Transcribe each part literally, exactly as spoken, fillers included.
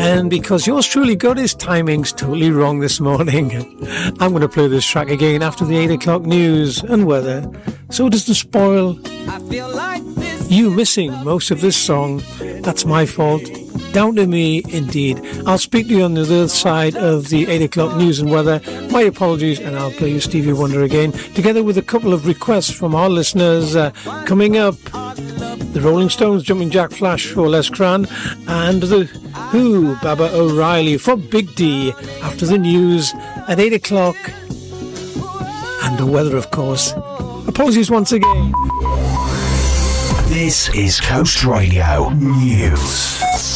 And because yours truly got his timings totally wrong this morning, I'm going to play this track again after the eight o'clock news and weather, so it doesn't spoil you missing most of this song. That's my fault. Down to me, indeed. I'll speak to you on the other side of the eight o'clock news and weather. My apologies, and I'll play you Stevie Wonder again, together with a couple of requests from our listeners. Uh, coming up, the Rolling Stones, Jumping Jack Flash for Les Cran, and the Who, Baba O'Reilly for Big D, after the news at eight o'clock, and the weather, of course. Apologies once again. This is Coast Radio News.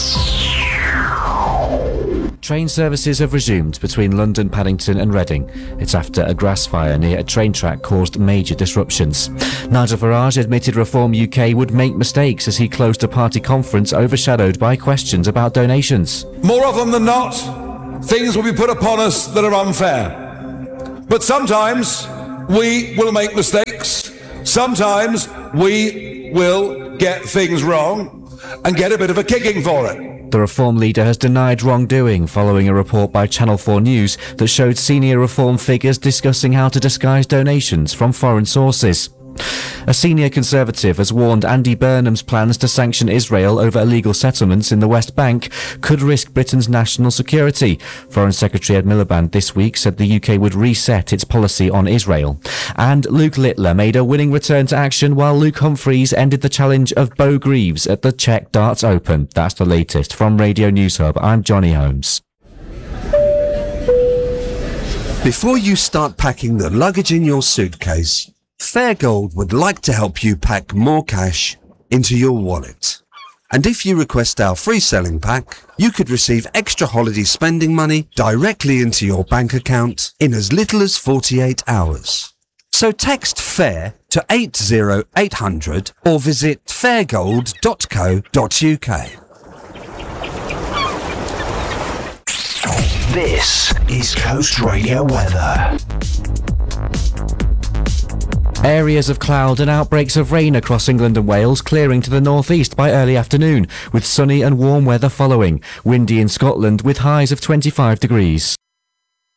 Train services have resumed between London, Paddington and Reading. It's after a grass fire near a train track caused major disruptions. Nigel Farage admitted Reform U K would make mistakes as he closed a party conference overshadowed by questions about donations. More often than not, things will be put upon us that are unfair. But sometimes we will make mistakes. Sometimes we will get things wrong and get a bit of a kicking for it. The Reform leader has denied wrongdoing following a report by Channel four News that showed senior Reform figures discussing how to disguise donations from foreign sources. A senior Conservative has warned Andy Burnham's plans to sanction Israel over illegal settlements in the West Bank could risk Britain's national security. Foreign Secretary Ed Miliband this week said the U K would reset its policy on Israel. And Luke Littler made a winning return to action while Luke Humphreys ended the challenge of Bo Greaves at the Czech Darts Open. That's the latest. From Radio News Hub, I'm Johnny Holmes. Before you start packing the luggage in your suitcase, Fairgold would like to help you pack more cash into your wallet. And if you request our free selling pack, you could receive extra holiday spending money directly into your bank account in as little as forty-eight hours. So text FAIR to eight zero eight hundred or visit fairgold dot co dot uk. This is Coast Radio weather. Areas of cloud and outbreaks of rain across England and Wales, clearing to the northeast by early afternoon, with sunny and warm weather following. Windy in Scotland with highs of twenty-five degrees.